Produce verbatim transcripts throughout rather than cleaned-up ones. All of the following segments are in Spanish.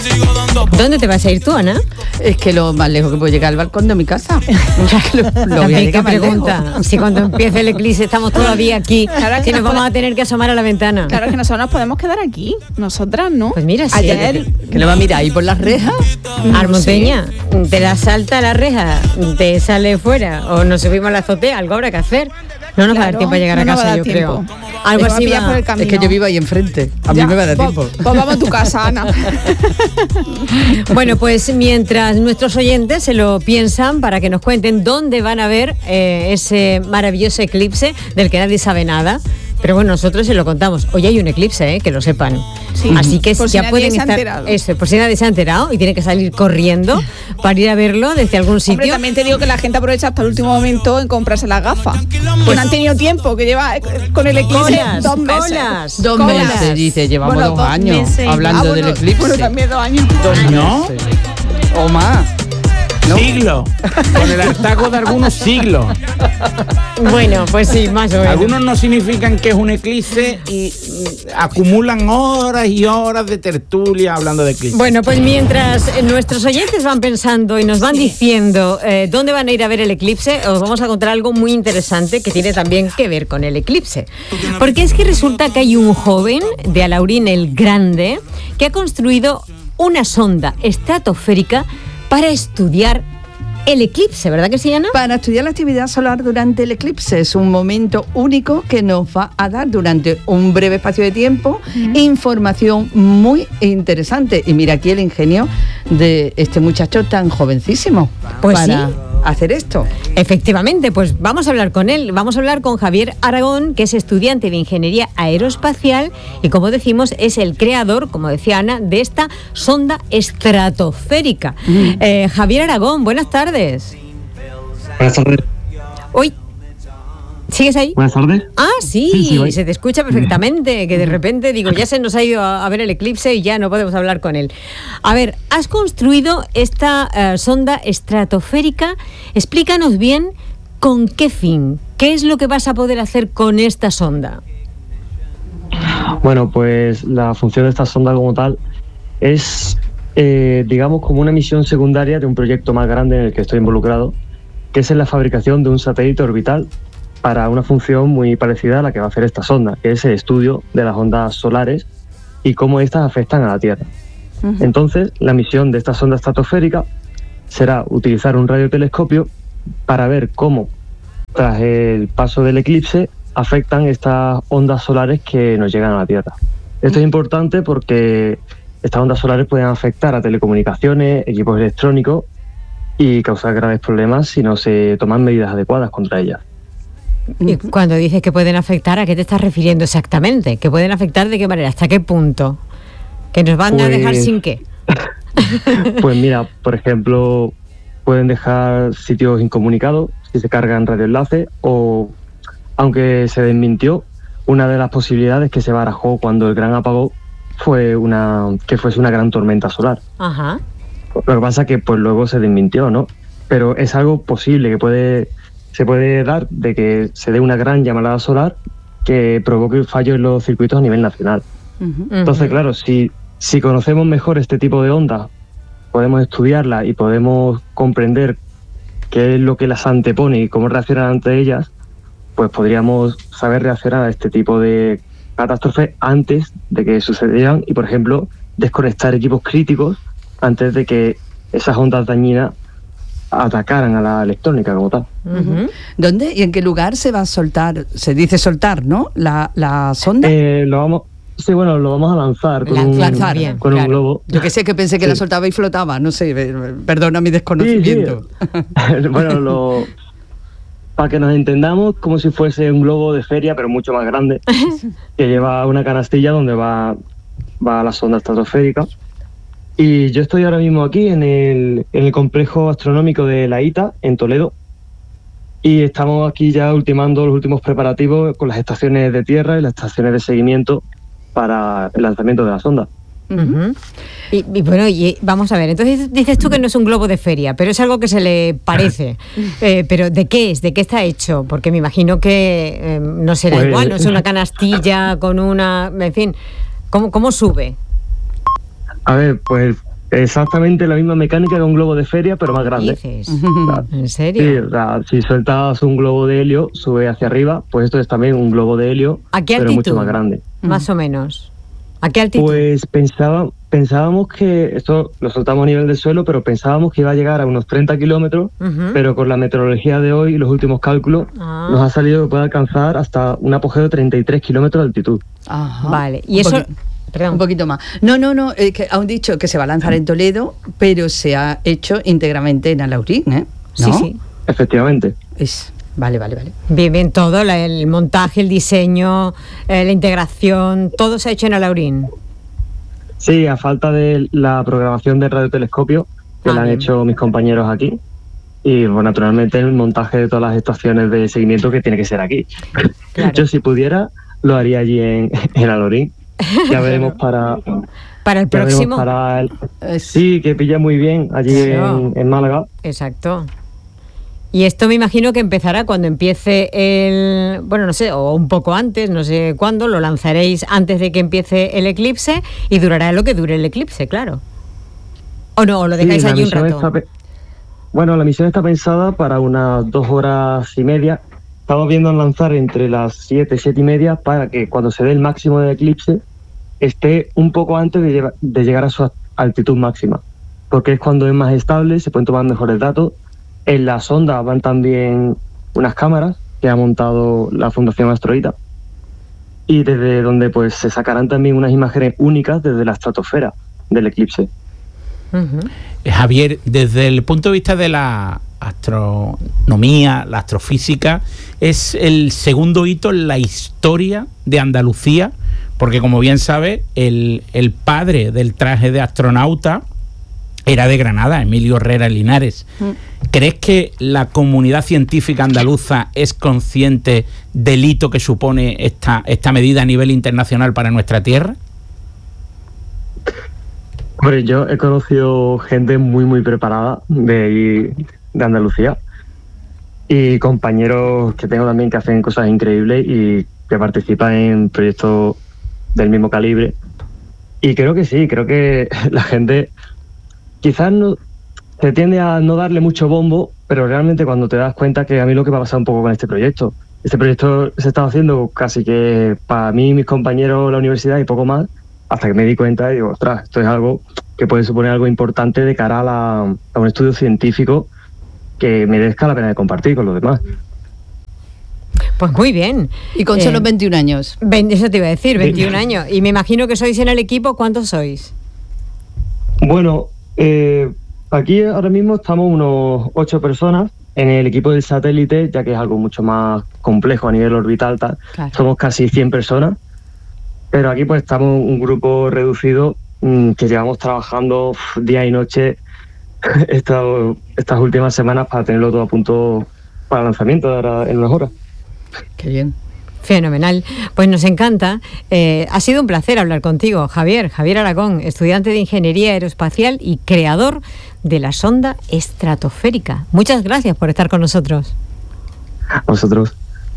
¿Dónde te vas a ir tú, Ana? Es que lo más lejos que puedo llegar al balcón de mi casa. lo, lo voy a llegar más pregunta, lejos. si cuando empiece el eclipse estamos todavía aquí, Claro, si que nos vamos a tener que asomar a la ventana. Claro que nosotros nos podemos quedar aquí, nosotras, ¿no? Pues mira, sí. Ayer, Que le va a mirar ahí por las rejas. Armonteña, te la salta la reja, te sale fuera o nos subimos a la azotea, algo habrá que hacer. No nos va a dar Claro, tiempo a llegar no a nos va a casa, dar yo tiempo. creo. Algo Te va a así pillar va. por el camino. Es que yo vivo ahí enfrente. A ya, mí me va a dar pues- tiempo. Pues vamos a tu casa, Ana. Bueno, pues mientras nuestros oyentes se lo piensan para que nos cuenten dónde van a ver eh, ese maravilloso eclipse del que nadie sabe nada. Pero bueno, nosotros se lo contamos. Hoy hay un eclipse, eh, que lo sepan. Sí. Así que Por si ya nadie pueden se ha estar. enterado. Eso, por si nadie se ha enterado y tiene que salir corriendo para ir a verlo desde algún Hombre, sitio. también te digo que la gente aprovecha hasta el último momento en comprarse las gafas. Que no han tenido tiempo, que lleva eh, con el eclipse Colas, dos meses. colas. Dos Colas. meses, dice, llevamos Bueno, dos, dos años meses. hablando Ah, bueno, del eclipse. Bueno, también dos años. Dos ¿No? meses. O más. ¿No? Siglos. Con el hartazgo de algunos siglos. Bueno, pues sí, más o menos. Algunos no significan que es un eclipse y mm, acumulan horas y horas de tertulia hablando de eclipse. Bueno, pues mientras eh, nuestros oyentes van pensando y nos van diciendo eh, dónde van a ir a ver el eclipse, os vamos a contar algo muy interesante que tiene también que ver con el eclipse. Porque es que resulta que hay un joven de Alaurín el Grande que ha construido una sonda estratosférica para estudiar el eclipse, ¿verdad que sí, Ana? Para estudiar la actividad solar durante el eclipse. Es un momento único que nos va a dar durante un breve espacio de tiempo uh-huh. información muy interesante. Y mira aquí el ingenio de este muchacho tan jovencísimo pues para sí. hacer esto. Efectivamente, pues vamos a hablar con él. Vamos a hablar con Javier Aragón, que es estudiante de Ingeniería Aeroespacial y, como decimos, es el creador, como decía Ana, de esta sonda estratosférica. Uh-huh. Eh, Javier Aragón, buenas tardes. Buenas tardes. Uy, ¿sigues ahí? Buenas tardes. Ah, sí, sí, sí se te escucha perfectamente, que de repente, digo, ya se nos ha ido a, a ver el eclipse y ya no podemos hablar con él. A ver, has construido esta uh, sonda estratosférica. Explícanos bien con qué fin, qué es lo que vas a poder hacer con esta sonda. Bueno, pues la función de esta sonda como tal es, eh, digamos, como una misión secundaria de un proyecto más grande en el que estoy involucrado, que es en la fabricación de un satélite orbital para una función muy parecida a la que va a hacer esta sonda, que es el estudio de las ondas solares y cómo éstas afectan a la Tierra. Uh-huh. Entonces, la misión de esta sonda estratosférica será utilizar un radiotelescopio para ver cómo, tras el paso del eclipse, afectan estas ondas solares que nos llegan a la Tierra. Esto es importante porque estas ondas solares pueden afectar a telecomunicaciones, equipos electrónicos y causar graves problemas si no se toman medidas adecuadas contra ellas. Y cuando dices que pueden afectar, ¿a qué te estás refiriendo exactamente? ¿Que pueden afectar de qué manera? ¿Hasta qué punto? ¿Que nos van pues, a dejar sin qué? Pues mira, por ejemplo, pueden dejar sitios incomunicados si se cargan radioenlaces o, aunque se desmintió, una de las posibilidades que se barajó cuando el gran apagón fue una que fuese una gran tormenta solar. Ajá. Lo que pasa es que pues luego se desmintió, ¿no? Pero es algo posible que puede se puede dar de que se dé una gran llamarada solar que provoque fallos en los circuitos a nivel nacional. Uh-huh. Entonces, claro, si, si conocemos mejor este tipo de ondas, podemos estudiarlas y podemos comprender qué es lo que las antepone y cómo reaccionan ante ellas, pues podríamos saber reaccionar a este tipo de catástrofes antes de que sucedieran y, por ejemplo, desconectar equipos críticos antes de que esas ondas dañinas atacaran a la electrónica como tal. Uh-huh. ¿Dónde y en qué lugar se va a soltar? Se dice soltar, ¿no? La, la sonda. Eh, lo vamos, sí, bueno, lo vamos a lanzar con, un, lanzar, bien, con claro. un globo. Yo que sé que pensé que sí. la soltaba y flotaba, no sé, perdona mi desconocimiento. Sí, sí. Bueno, lo, para que nos entendamos, como si fuese un globo de feria, pero mucho más grande, que lleva una canastilla donde va, va la sonda estratosférica. Y yo estoy ahora mismo aquí en el, en el complejo astronómico de la I T A, en Toledo, y estamos aquí ya ultimando los últimos preparativos con las estaciones de tierra y las estaciones de seguimiento para el lanzamiento de la sonda. Uh-huh. Y, y bueno, y vamos a ver, entonces dices tú que no es un globo de feria, pero es algo que se le parece. Eh, pero ¿de qué es? ¿De qué está hecho? Porque me imagino que eh, no será pues... igual, no es una canastilla con una... En fin, ¿cómo, cómo sube? A ver, pues exactamente la misma mecánica de un globo de feria, pero más grande. ¿Dices? O sea, ¿En sí, serio? o sea, si sueltas un globo de helio, sube hacia arriba, pues esto es también un globo de helio, ¿A qué pero altitud? mucho más grande. Más o menos. ¿A qué altitud? Pues pensaba, pensábamos que, esto lo soltamos a nivel del suelo, pero pensábamos que iba a llegar a unos treinta kilómetros, Ujú. pero con la meteorología de hoy y los últimos cálculos, Ah. nos ha salido que puede alcanzar hasta un apogeo de treinta y tres kilómetros de altitud. Ajá. Vale, y Un eso... poqui- Perdón. Un poquito más. No, no, no, eh, que han dicho que se va a lanzar en Toledo, pero se ha hecho íntegramente en Alhaurín, ¿eh? Sí, ¿No? sí. Efectivamente. Es, vale, vale, vale. Bien, bien, todo, la- el montaje, el diseño, eh, la integración, todo se ha hecho en Alhaurín. Sí, a falta de la programación del radiotelescopio, que Ah, la han bien. hecho mis compañeros aquí. Y pues, naturalmente el montaje de todas las estaciones de seguimiento que tiene que ser aquí. Claro. Yo si pudiera, lo haría allí en, en Alhaurín. Ya veremos para, Para el ya veremos próximo. para el, Es- sí, que pilla muy bien allí Claro. en, en Málaga. Exacto. Y esto me imagino que empezará cuando empiece el... Bueno, no sé, o un poco antes, no sé cuándo, lo lanzaréis antes de que empiece el eclipse y durará lo que dure el eclipse, claro. ¿O no? ¿O lo Sí, dejáis la allí un misión rato? está pe- bueno, la misión está pensada para unas dos horas y media. Estamos viendo lanzar entre las siete, siete y media para que cuando se dé el máximo del eclipse esté un poco antes de, lleva- de llegar a su a- altitud máxima, porque es cuando es más estable, se pueden tomar mejores datos. En la sonda van también unas cámaras que ha montado la Fundación Astroita y desde donde pues se sacarán también unas imágenes únicas desde la estratosfera del eclipse. Ujú. Javier, desde el punto de vista de la astronomía, la astrofísica, es el segundo hito en la historia de Andalucía, porque como bien sabe, el, el padre del traje de astronauta era de Granada, Emilio Herrera Linares. ¿Crees que la comunidad científica andaluza es consciente del hito que supone esta, esta medida a nivel internacional para nuestra tierra? Hombre, yo he conocido gente muy, muy preparada de ahí, de Andalucía, y compañeros que tengo también que hacen cosas increíbles y que participan en proyectos del mismo calibre. Y creo que sí, creo que la gente quizás no se tiende a no darle mucho bombo, pero realmente cuando te das cuenta que a mí lo que me ha pasado un poco con este proyecto, este proyecto se estaba haciendo casi que para mí, mis compañeros de la universidad y poco más, hasta que me di cuenta y digo, ostras, esto es algo que puede suponer algo importante de cara a, la, a un estudio científico que merezca la pena de compartir con los demás. Pues muy bien. Y con Eh, solo veintiún años. veinte, eso te iba a decir, veintiún años. Y me imagino que sois en el equipo, ¿cuántos sois? Bueno, eh, aquí ahora mismo estamos unos ocho personas en el equipo del satélite, ya que es algo mucho más complejo a nivel orbital, tal. Claro. Somos casi cien personas, pero aquí pues estamos un grupo reducido mmm, que llevamos trabajando uf, día y noche estas, estas últimas semanas para tenerlo todo a punto para el lanzamiento de ahora en unas horas. Qué bien. Fenomenal. Pues nos encanta. Eh, ha sido un placer hablar contigo, Javier. Javier Aragón, estudiante de Ingeniería Aeroespacial y creador de la sonda estratosférica. Muchas gracias por estar con nosotros. A vosotros.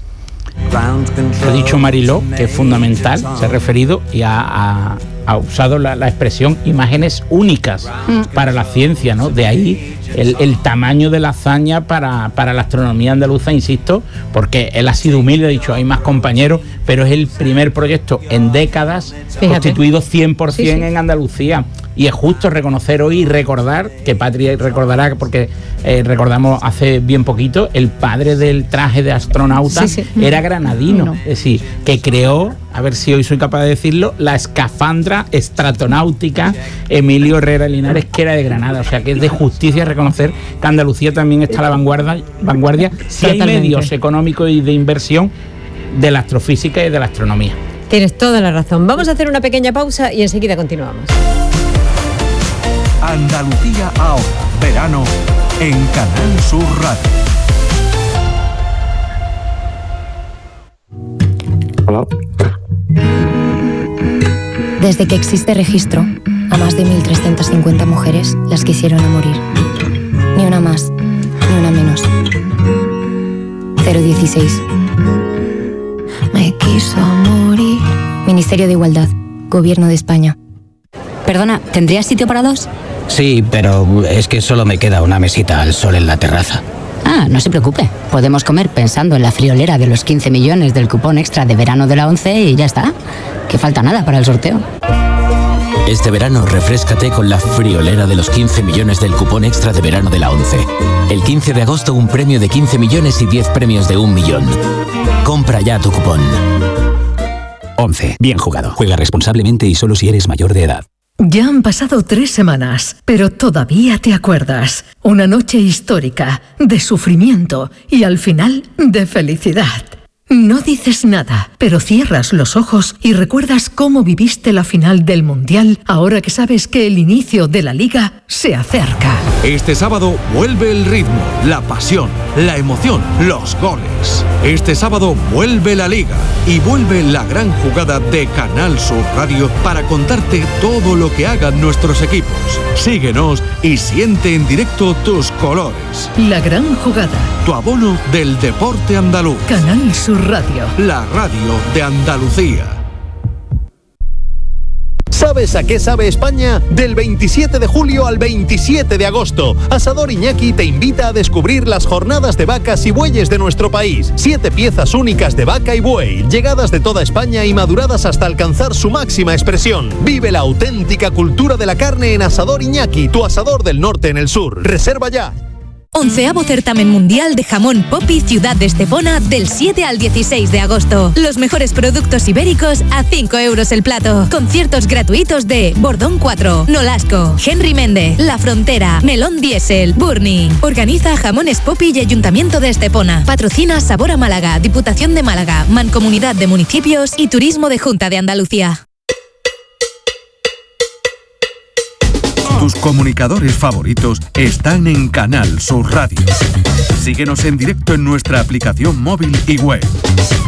Ha dicho Mariló, que es fundamental, se ha referido y ha, ha- ha usado la, la expresión imágenes únicas para la ciencia, ¿no? De ahí el, el tamaño de la hazaña para, para la astronomía andaluza, insisto, porque él ha sido humilde, ha dicho, hay más compañeros, pero es el primer proyecto en décadas Fíjate. constituido cien por ciento Sí, sí. en Andalucía. Y es justo reconocer hoy y recordar, que Patri recordará, porque eh, recordamos hace bien poquito, el padre del traje de astronauta Sí, sí. era granadino, es decir, que creó, a ver si hoy soy capaz de decirlo, la escafandra estratonáutica Emilio Herrera Linares, que era de Granada. O sea que es de justicia reconocer que Andalucía también está a la vanguardia, vanguardia si hay Totalmente. medios económicos y de inversión de la astrofísica y de la astronomía. Tienes toda la razón. Vamos a hacer una pequeña pausa y enseguida continuamos. Andalucía ahora, verano, en Canal Sur Radio. Hola. Desde que existe registro, a más de mil trescientas cincuenta mujeres las quisieron a morir. Ni una más, ni una menos. cero dieciséis. Me quiso morir. Ministerio de Igualdad, Gobierno de España. Perdona, ¿tendrías sitio para dos? Sí, pero es que solo me queda una mesita al sol en la terraza. Ah, no se preocupe. Podemos comer pensando en la friolera de los quince millones del cupón extra de verano de la ONCE y ya está. Que falta nada para el sorteo. Este verano refréscate con la friolera de los quince millones del cupón extra de verano de la ONCE. El quince de agosto un premio de quince millones y diez premios de un millón. Compra ya tu cupón. ONCE. Bien jugado. Juega responsablemente y solo si eres mayor de edad. Ya han pasado tres semanas, pero todavía te acuerdas. Una noche histórica, de sufrimiento y al final de felicidad. No dices nada, pero cierras los ojos y recuerdas cómo viviste la final del Mundial ahora que sabes que el inicio de la Liga se acerca. Este sábado vuelve el ritmo, la pasión, la emoción, los goles. Este sábado vuelve la Liga y vuelve la gran jugada de Canal Sur Radio para contarte todo lo que hagan nuestros equipos. Síguenos y siente en directo tus colores. La gran jugada. Tu abono del deporte andaluz. Canal Sur Radio. La radio de Andalucía. ¿Sabes a qué sabe España? Del veintisiete de julio al veintisiete de agosto, Asador Iñaki te invita a descubrir las jornadas de vacas y bueyes de nuestro país. Siete piezas únicas de vaca y buey, llegadas de toda España y maduradas hasta alcanzar su máxima expresión. Vive la auténtica cultura de la carne en Asador Iñaki, tu asador del norte en el sur. Reserva ya. Onceavo Certamen Mundial de Jamón Popi Ciudad de Estepona del siete al dieciséis de agosto. Los mejores productos ibéricos a cinco euros el plato. Conciertos gratuitos de Bordón cuatro, Nolasco, Henry Méndez, La Frontera, Melón Diesel, Burning. Organiza Jamones Popi y Ayuntamiento de Estepona. Patrocina Sabor a Málaga, Diputación de Málaga, Mancomunidad de Municipios y Turismo de Junta de Andalucía. Tus comunicadores favoritos están en Canal Sur Radio. Síguenos en directo en nuestra aplicación móvil y web.